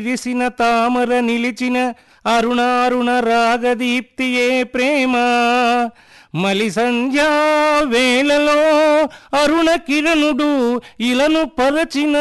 విరిసిన తామర నిలిచిన అరుణారుణ రాగదీప్తియే ప్రేమ. మలి సంధ్యా వేళలో అరుణ కిరణుడు ఇలను పరచిన